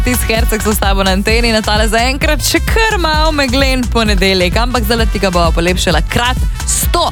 Tis Herceg so s tabo na anteni, Natale zaenkrat še kar malo meglen ponedeljek, ampak zdaj ti ga bo polepšala krat 100.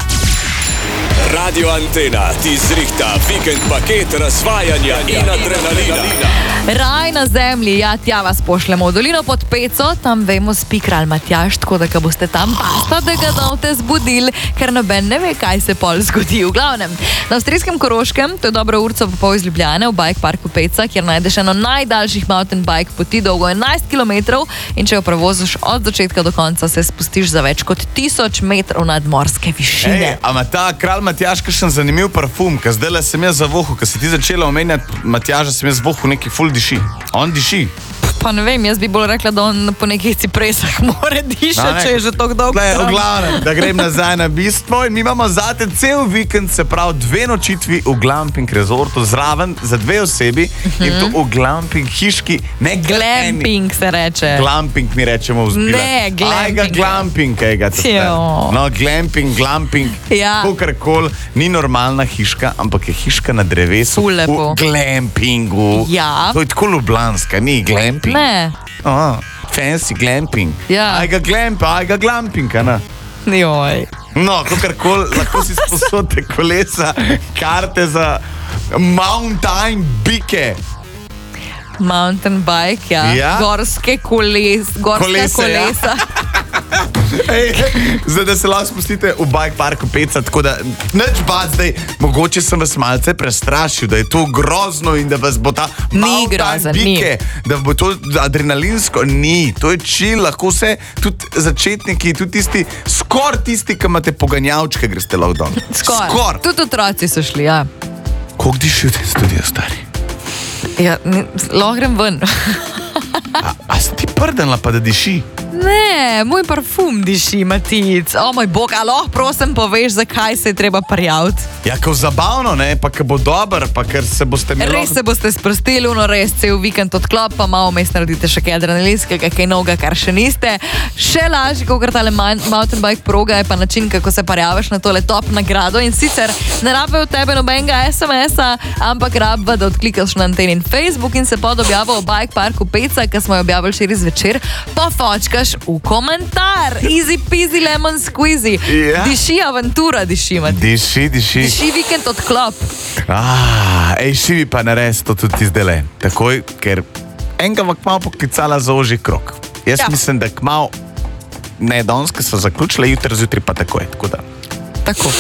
Radio Antena ti zrihta vikend paket razvajanja in adrenalina. Raj na zemlji, ja, tja vas pošljemo v dolino pod Peco, tam vemo spi kralj Matjaž, tako da ko boste tam pasta, da ga davte zbudili, ker noben ne ve, kaj se pol zgodi. V glavnem, na avstrijskem Koroškem, to je dobro urco po pol iz Ljubljane, v bike parku Peca, kjer najdeš eno najdaljših mountain bike poti, dolgo 11 km, in če jo prevoziš od začetka do konca, se spustiš za več kot 1000 metrov nadmorske višine. Ama ta kralj Matjaž, kakšen zanimiv parfum, ker zdaj sem jaz zavohal, ker si ti začela omenjati Matjaža, sem jaz zavohal neki ful diši. On diši. Pa ne vem, jaz bi bolj rekla, da on po nekih cipresah more dišati, če je že tako dolgo. V glavnem, da grem nazaj na bistvo in mi imamo zate cel vikend, se pravi 2 nočitvi v glamping resortu zraven za 2 osebi in to v glamping hiški, ne glamping se reče. Glamping mi rečemo vzbila. Ne, glamping. Ajga glamping, kajga. No, glamping, ja. Kakorkoli, ni normalna hiška, ampak je hiška na drevesu. Lepo. V glampingu. Ja. To je tako ljubljanska, ni glamping. Ne. Fancy glamping. Ja. Ajga glamping, ne? Joj. No, kakorkoli, lahko si sposodite kolesa, karte za mountain bike. Mountain bike, ja. Ja. Gorska kolesa. Zdaj, da se lahko spustite v bike parku Peca, tako da neč bad zdaj, mogoče sem vas malce prestrašil, da je to grozno in da vas bo ta mountain bike, da bo to adrenalinsko, ni, to je chill, lahko vse, tudi začetniki, tudi tisti, ki imate poganjavčke, greste lahko dol. Skor. Tudi otroci so šli, ja. Koliko diši v tem studiu, stari? Ja, lahko grem ven. A si ti prdenla pa, da diši? Ne, moj parfum diši, Matic. O moj bog, a lahko prosim poveš, zakaj se je treba prijaviti? Ja, ko zabavno, ne, pa ko bo dober, pa ker se boste Res se boste sprostili, res cel vikend odklop, pa malo vmes naredite še kaj adrenalinskega, kaj novega, kar še niste. Še lažje, kot tale mountain bike proga, je pa način, kako se prijavaš na tole top nagrado, in sicer ne rabe od tebe nobenega SMS-a, ampak rabe, da odklikaš na Antenin Facebook in se pod objavo v bike parku Peca, ki smo jo objavili včeraj zvečer, pa fočkaš v komentar. Easy peasy lemon squeezy. Ja. Diši avantura, diši, Matic. Diši. Diši vikend odklop. Šivi pa nares to tudi zdajle. Takoj, ker enega v kmalu poklicala za ožji krok. Jaz mislim, da kmalu, ne danes, ki so zaključili, zjutraj pa takoj. Tako.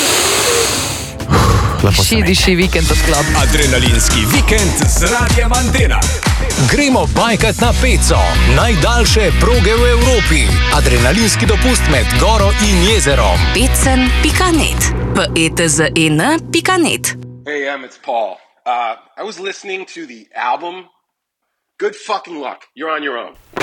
Diši vikend odklop. Adrenalinski vikend z Radiem Antena. Gremo bajkat na Peco, najdaljše proge v Evropi. Adrenalinski dopust med goro in jezerom. Pecen.net ETZN.net. Hey, it's Paul. I was listening to the album. Good fucking luck. You're on your own.